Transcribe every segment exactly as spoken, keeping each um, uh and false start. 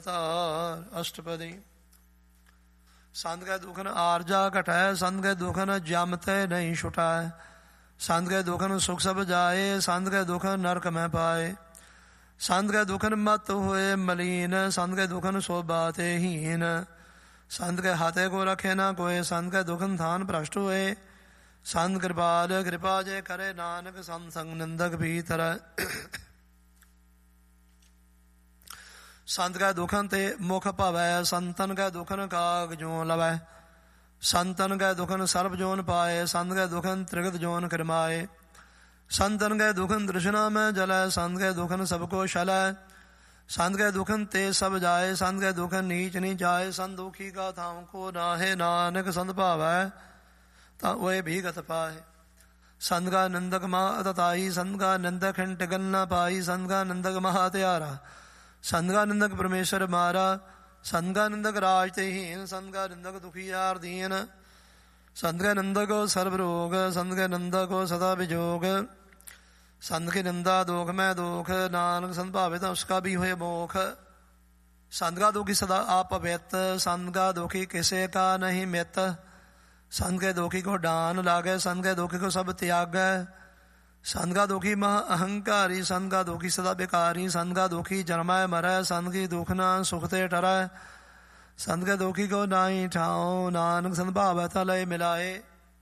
ਅਵਤਾਰ। ਅਸ਼ਟਪਦੀ। ਸੰਤ ਕੈ ਦੁਖਨ ਆਰਜਾ ਘਟੈ, ਸੰਤ ਕੈ ਦੁਖਨ ਜਮ ਤੈ ਨਹੀਂ ਛੁਟਾਏ, ਸੰਤ ਕੈ ਦੁਖਨ ਸੁਖ ਸਭ ਜਾਏ, ਸੰਤ ਕੈ ਦੁਖਨ ਨਰਕ ਮੈਂ ਪਾਏ, ਸੰਤ ਕੈ ਦੁਖਨ ਮਤ ਹੋਏ ਮਲੀਨ, ਸੰਤ ਕੈ ਦੁਖਨ ਸੋਭਾ ਤੇ ਹੀਨ, ਸੰਤ ਕੈ ਹਾਥੇ ਕੋ ਰਖੇ ਨਾ ਕੋਏ, ਸੰਤ ਕੈ ਦੁਖਨ ਥਾਨ ਭ੍ਰਸ਼ਟ ਹੋਏ, ਸੰਤ ਕਿਰਪਾਲ ਕਿਰਪਾ ਜੇ ਕਰੇ, ਨਾਨਕ ਸੰਤ ਸੰਗ ਨਿੰਦਕ ਭੀਤਰ। ਸੰਤ ਕੈ ਦੁਖਨ ਤੇ ਮੁਖ ਭਵੈ, ਸੰਤਨ ਕੈ ਦੁਖਨ ਕਾਗ ਜੋ ਲਵੈ, ਸੰਤਨ ਕੈ ਦੁਖਨ ਸਰਬ ਜੋਨ ਪਾਏ, ਸੰਤ ਕੈ ਦੁਖਨ ਤ੍ਰਿਗਤ ਜੋਨ ਕਰਮਾਏ, ਸੰਤਨ ਕੈ ਦੁਖਨ ਤ੍ਰਿਸ਼ਨਾ ਮੈਂ ਜਲੈ, ਸੰਤ ਕੈ ਦੁਖਨ ਸਭ ਕੋ ਸ਼ਲੈ, ਸੰਤ ਕੈ ਦੁਖਨ ਤੇ ਸਭ ਜਾਏ, ਸੰਤ ਕੈ ਦੁਖਨ ਨੀਚ ਨੀ ਜਾਏ, ਸੰਤ ਦੁਖੀ ਕਾ ਥਾਮ ਕੋ ਨਾਹੇ, ਨਾਨਕ ਸੰਤ ਭਾਵੈ ਤਾਂ ਓਏ ਭੀਗਤ ਪਾਏ। ਸੰਤ ਕਾ ਨਿੰਦਕ ਮਹਾ ਅਤਤਾਈ, ਸੰਤ ਕਾ ਨਿੰਦਕ ਖਿਨ ਟਿਕਨ ਨਾ ਪਾਈ, ਸੰਤ ਕਾ ਨਿੰਦਕ ਮਹਾ ਹਥਿਆਰਾ, ਸੰਤ ਕਾ ਨਿੰਦਕ ਪਰਮੇਸ਼ਰ ਮਾਰਾ, ਸੰਤ ਕਾ ਨਿੰਦਕ ਰਾਜ ਤੇ ਹੀਨ, ਸੰਤ ਕਾ ਨਿੰਦਕ ਦੁਖੀਆਰ ਦੀਨ, ਸੰਤ ਕੈ ਨਿੰਦਕ ਸਰਬ ਰੋਗ, ਸੰਤ ਕੈ ਨਿੰਦਕ ਸਦਾ ਵਿਜੋਗ, ਸੰਤ ਕੀ ਨਿੰਦਾ ਦੋਖ ਮੈਂ ਦੋਖ, ਨਾਨਕ ਸੰਤ ਭਾਵੇ ਤਾਂ ਉਸਕਾ ਵੀ ਹੋਏ ਮੋਖ। ਸੰਤ ਕਾ ਦੁਖੀ ਸਦਾ ਆਪਵਿੱਤ, ਸੰਤ ਕਾ ਦੁਖੀ ਕਿਸੇ ਕਾ ਨਹੀਂ ਮਿੱਤ, ਸੰਤ ਕੈ ਦੁਖੀ ਕੋ ਡਾਨ ਲਾਗੈ, ਸੰਤ ਕੈ ਦੁਖੀ ਕੋ ਸਭ ਤਿਆਗੈ, ਸੰਤ ਕਾ ਦੁਖੀ ਮਹਾ ਅਹੰਕਾਰੀ, ਸੰਤ ਕਾ ਦੁਖੀ ਸਦਾ ਬਿਕਾਰੀ, ਸੰਤ ਕਾ ਦੁਖੀ ਜਨਮੈ ਮਰੈ, ਸੰਤ ਕੀ ਦੁਖ ਨਾ ਸੁਖ ਤੇ ਟਰੈ, ਸੰਤ ਕੈ ਦੁਖੀ ਕੋ ਨਾਹੀ ਠਾਉ, ਨਾਨਕ ਸੰਤ ਭਾਵੈ ਤਾਂ ਲਏ ਮਿਲਾਏ।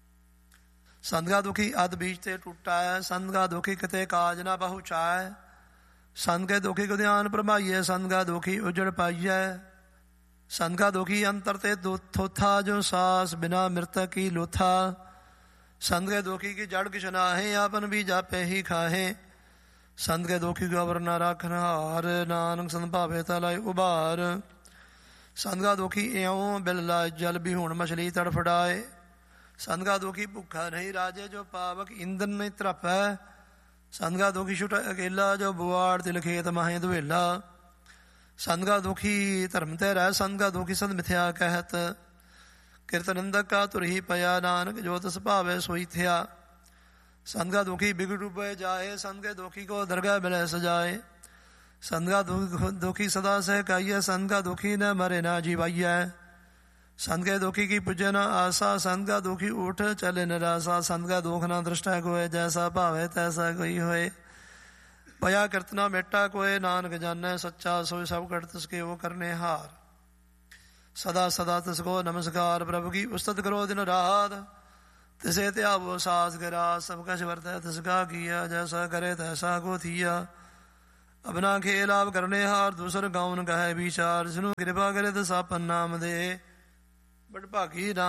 ਸੰਤ ਕਾ ਦੁਖੀ ਅਧ ਬੀਜ ਤੇ ਟੁੱਟੈ, ਸੰਤ ਕਾ ਦੁਖੀ ਕਿਤੇ ਕਾਜ ਨਾ ਪਹੁੰਚਾਏ, ਸੰਤ ਕੈ ਦੁਖੀ ਕੋ ਧਿਆਨ ਭਰਮਾਈਐ, ਸੰਤ ਕਾ ਦੁਖੀ ਉਜੜ ਪਾਈਐ, ਸੰਤ ਕਾ ਦੁਖੀ ਅੰਤਰ ਤੇ ਥੋਥਾ, ਜੋ ਸਾਸ ਬਿਨਾ ਮ੍ਰਿਤਕ ਕੀ ਲੋਥਾ, ਸੰਤ ਕੈ ਦੁਖੀ ਕੀ ਜੜ ਕਿਛ ਨਾਹੇ, ਆਪਨ ਵੀ ਜਾਪੇ ਹੀ ਖਾਹੇ, ਸੰਤ ਕੈ ਦੁਖੀ ਕੋ ਅਵਰ ਨਾ ਰਾਖਨ ਹਾਰ, ਨਾਨਕ ਸੰਤ ਭਾਵੇ ਤਾਂ ਲਾਏ ਉਬਾਰ। ਸੰਤ ਕਾ ਦੁਖੀ ਇਉਂ ਬਿਲ ਲਾਏ ਜਲ ਵੀ ਹੁਣ ਮਛਲੀ ਤੜਫੜਾਏ, ਸੰਤ ਕਾ ਦੁਖੀ ਭੁੱਖਾ ਨਹੀਂ ਰਾਜੇ, ਜੋ ਪਾਵਕ ਇੰਦਨ ਨਹੀਂ ਤਰਪੈ, ਸੰਤ ਕਾ ਦੁਖੀ ਛੁਟਾ ਅਕੇਲਾ, ਜੋ ਬੁਆੜ ਤਿਲ ਖੇਤ ਮਾਹੇ ਦੁਹੇਲਾ, ਸੰਤ ਕਾ ਦੁਖੀ ਧਰਮ ਤੇ ਰਹਿ, ਸੰਤ ਕਾ ਦੁਖੀ ਸਦ ਮਿਥਿਆ ਕਹਿਤ, ਕਿਰਤ ਨਿੰਦਕ ਕਾ ਤੁਰਹੀ ਪਿਆ, ਨਾਨਕ ਜੋ ਤਿਸ ਭਾਵੇ ਸੋਈ ਥਿਆ, ਸੰਤ ਕਾ ਦੁਖੀ ਬਿਗੜ ਡੁਬੇ ਜਾਏ, ਸੰਤ ਕੈ ਦੁਖੀ ਕੋ ਦਰਗਾਹ ਮਿਲੈ ਸਜਾਏ, ਸੰਤ ਕਾ ਦੁਖੀ ਸਦਾ ਸਹਿ ਕਾਈਐ, ਸੰਤ ਕਾ ਦੁਖੀ ਨ ਮਰੇ ਨਾ ਜੀਵਾਈਐ, ਸੰਤ ਕੈ ਦੁਖੀ ਕੀ ਪੁੱਜੈ ਨਾ ਆਸਾ, ਸੰਤ ਕਾ ਦੁਖੀ ਉਠ ਚਲੇ ਨਿਰਾਸਾ, ਸੰਤ ਕਾ ਦੁਖ ਨਾ ਦ੍ਰਿਸ਼ਟਾ ਕੋਏ, ਜੈਸਾ ਭਾਵੇ ਤੈਸਾ ਕੋਈ ਹੋਏ, ਭਇਆ ਕਿਰਤ ਨਾ ਮੇਟਾ ਕੋਏ, ਨਾਨਕ ਜਾਣੈ ਸੱਚਾ ਸੋਇ ਸਭ ਘਟ ਤਿਸਕੇ ਉਹ ਕਰਨੇ ਹਾਰ। ਸਦਾ ਸਦਾ ਤਿਸ ਕੋ ਨਮਸਕਾਰ, ਪ੍ਰਭੂ ਕੀ ਉਸਤਤ ਕਰੋ ਦਿਨ ਰਾਤ, ਤਿਸੇ ਧਿਆਵੋ ਸਾਸ ਗਿਰਾ, ਸਭ ਕਛ ਵਰਤੈ ਤਿਸਕਾ ਕੀਆ, ਜੈਸਾ ਕਰੇ ਤੈਸਾ ਕੋ ਥੀਆ, ਅਬਨਾ ਖੇਲ ਆਪ ਕਰਨੇ ਹਾਰ, ਦੂਸਰ ਗਾਉਨ ਕਹੈ ਵਿਚਾਰ, ਜਿਸਨੂੰ ਕਿਰਪਾ ਕਰੇ ਤਿਸ ਆਪਨ ਨਾਮ ਦੇ, ਬੜ ਭਾਗੀ